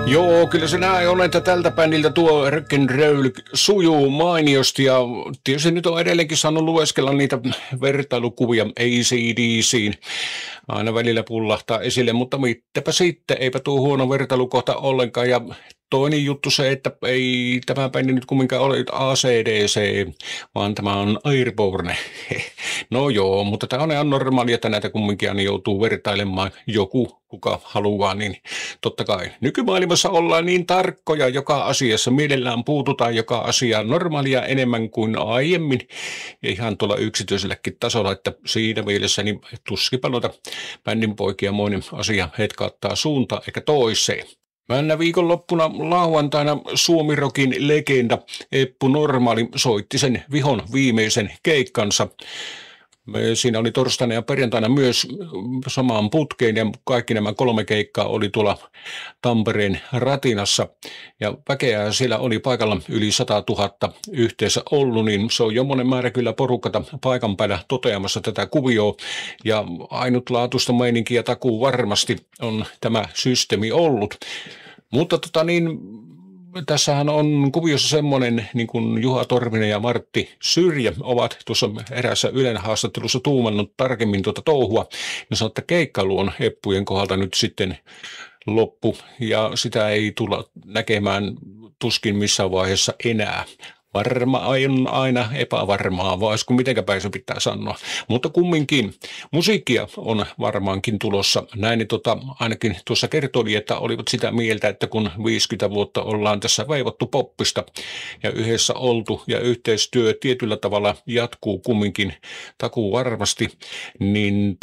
Joo, kyllä se näin on, että tältä bändiltä tuo rock'n'roll sujuu mainiosti ja tietysti nyt on edelleenkin saanut lueskella niitä vertailukuvia AC/DC:in. Aina välillä pullahtaa esille, mutta mittäpä sitten, eipä tuo huono vertailukohta ollenkaan ja toinen juttu se, että ei tämä bändi nyt kumminkaan ole AC/DC, vaan tämä on Airborne. No joo, mutta tämä on ihan normaalia, että näitä kumminkin aina joutuu vertailemaan joku, kuka haluaa, niin totta kai. Nykymaailmassa ollaan niin tarkkoja joka asiassa, mielellään puututaan joka asiaan normaalia enemmän kuin aiemmin, ja ihan tuolla yksityiselläkin tasolla, että siinä mielessä niin tuskipa noita bändin poikia monen asia hetkauttaa suuntaan eikä toiseen. Männä viikonloppuna lauantaina Suomi-rokin legenda Eppu Normaali soitti sen vihon viimeisen keikkansa. Siinä oli torstaina ja perjantaina myös samaan putkeen ja kaikki nämä 3 keikkaa oli tuolla Tampereen Ratinassa. Ja väkeä siellä oli paikalla yli 100 000 yhteensä ollut, niin se on jommoinen määrä kyllä porukata paikan päällä toteamassa tätä kuvioa. Ja ainutlaatuista meininkiä takuu varmasti on tämä systeemi ollut. Mutta tässähän on kuviossa semmoinen, niin kuin Juha Torvinen ja Martti Syrjä ovat tuossa eräässä Ylen haastattelussa tuumannut tarkemmin tuota touhua. Ne sanoo, että keikkailu on Eppujen kohdalta nyt sitten loppu ja sitä ei tulla näkemään tuskin missään vaiheessa enää. Varma on aina epävarmaa, vai kun mitenkä päin se pitää sanoa. Mutta kumminkin musiikkia on varmaankin tulossa. Näin ainakin tuossa kertoi, että olivat sitä mieltä, että kun 50 vuotta ollaan tässä veivattu poppista ja yhdessä oltu ja yhteistyö tietyllä tavalla jatkuu kumminkin takuu varmasti, niin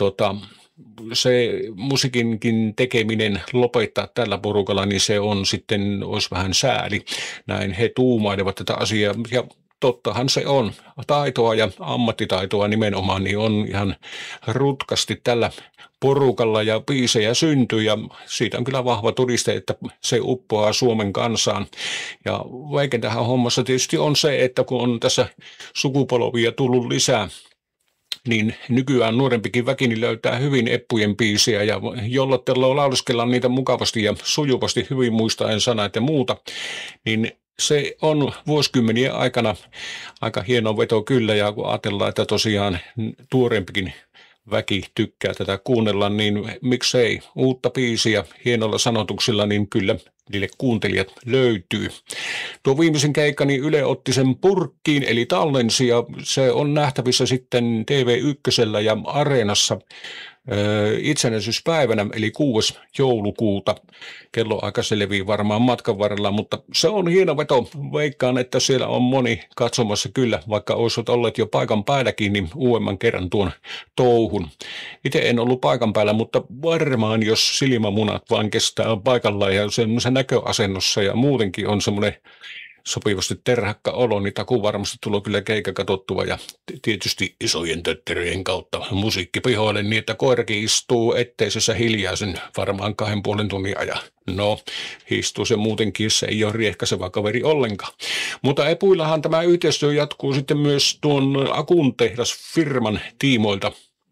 se musiikinkin tekeminen lopettaa tällä porukalla, niin se on sitten, olisi vähän sääli. Näin he tuumailevat tätä asiaa ja tottahan se on. Taitoa ja ammattitaitoa nimenomaan niin on ihan rutkasti tällä porukalla ja biisejä syntyy ja siitä on kyllä vahva todiste, että se uppoaa Suomen kansaan. Ja vaikea tähän hommassa tietysti on se, että kun on tässä sukupolvia tullut lisää, niin nykyään nuorempikin väki niin löytää hyvin Eppujen biisiä ja jollottelua lauluskellaan niitä mukavasti ja sujuvasti hyvin muistaen sanat ja muuta, niin se on vuosikymmenien aikana aika hieno veto kyllä ja kun ajatellaan, että tosiaan tuorempikin väki tykkää tätä kuunnella, niin miksei uutta biisiä hienolla sanotuksilla, niin kyllä niille kuuntelijat löytyy. Tuo viimeisen keikka, niin Yle otti sen purkkiin, eli tallensi, ja se on nähtävissä sitten TV1 ja Areenassa itsenäisyyspäivänä, eli 6. joulukuuta. Kelloaika selvii varmaan matkan varrella, mutta se on hieno veto. Veikkaan, että siellä on moni katsomassa kyllä, vaikka olisivat olleet jo paikan päälläkin, niin uudemman kerran tuon touhun. Itse en ollut paikan päällä, mutta varmaan jos silmämunat vaan kestää paikallaan ja semmoisessa näköasennossa ja muutenkin on semmoinen sopivasti terhakka olo, niin takuu varmasti tulee kyllä keikka katsottua ja tietysti isojen tötteröjen kautta musiikki pihoille niin, että koirakin istuu etteisessä hiljaisen varmaan 2,5 tunnin ajan. No, istuu se muutenkin, se ei ole riehkäisevä kaveri ollenkaan. Mutta Epuillahan tämä yhteistyö jatkuu sitten myös tuon Akun tehdas-firman tiimoilta.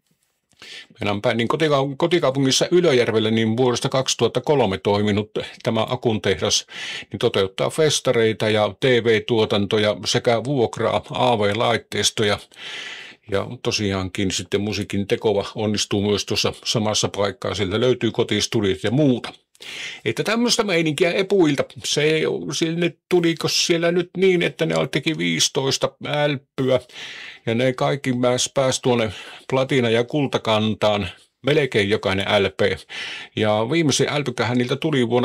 Meidän bändin kotikaupungissa Ylöjärvellä niin vuodesta 2003 toiminut tämä Akun tehdas niin toteuttaa festareita ja TV-tuotantoja sekä vuokraa AV-laitteistoja. Ja tosiaankin sitten musiikin tekoa onnistuu myös tuossa samassa paikkaa, sieltä löytyy kotistudiot ja muuta. Että tämmöistä meininkiä Epuilta, sinne tuliko siellä nyt niin, että ne teki 15 älppyä ja ne kaikki pääsi tuonne platina- ja kultakantaan, melkein jokainen LP. Ja viimeisen LP:kähän niiltä tuli vuonna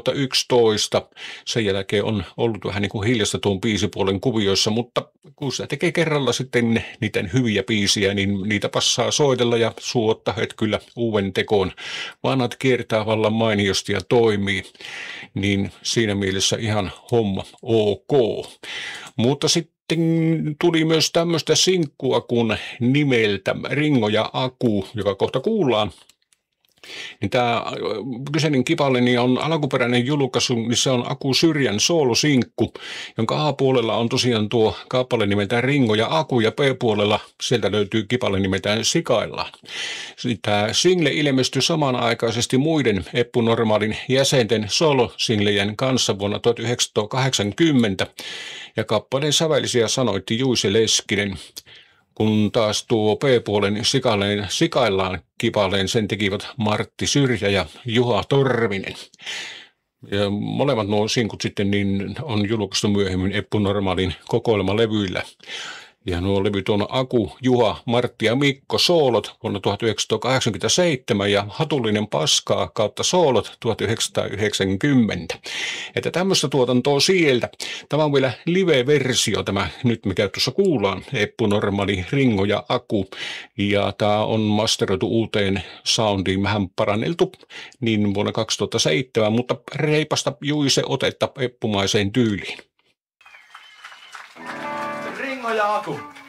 2011. Sen jälkeen on ollut vähän niin kuin hiljasta tuon biisipuolen kuvioissa, mutta kun se tekee kerralla sitten niiden hyviä biisiä, niin niitä passaa soitella ja suottaa kyllä uuden tekoon. Vanhat kiertää vallan mainiosti ja toimii, niin siinä mielessä ihan homma ok. Mutta sitten tuli myös tämmöistä sinkkua kuin nimeltä Ringo ja Aku, joka kohta kuullaan. Niin tämä kyseinen kipale niin on alkuperäinen julkaisu, niin se on Aku Syrjän soolosinkku, jonka A-puolella on tosiaan tuo kappale nimeltään Ringo ja Aku, ja B-puolella sieltä löytyy kipale nimeltään Sikaillaan. Tämä single ilmestyi samanaikaisesti muiden Eppu Normaalin jäsenten soolosinglejen kanssa vuonna 1980, ja kappaleen sävellisiä sanoitti Juise Leskinen, kun taas tuo B-puolen Sikaillaan kipaleen sen tekivät Martti Syrjä ja Juha Torvinen. Ja molemmat nuo sinkut sitten niin on julkaistu myöhemmin Eppu Normaalin kokoelmalevyillä. Ja nuo levyt on Aku, Juha, Martti ja Mikko soolot vuonna 1987 ja Hatullinen paskaa kautta soolot 1990. Että tämmöistä tuotantoa sieltä. Tämä on vielä live-versio, tämä nyt mikä tuossa kuullaan, Eppu Normaali, Ringo ja Aku. Ja tämä on masteroitu uuteen soundiin, vähän paranneltu niin vuonna 2007, mutta reipasta Juise otetta eppumaiseen tyyliin. Ringo ja Aku.